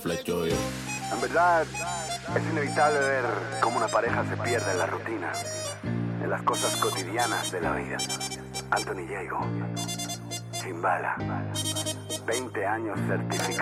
flecho yo. En verdad, es inevitable ver cómo una pareja se pierde en la rutina, en las cosas cotidianas de la vida. Anthony Diego, Chimbala, 20 años certificado.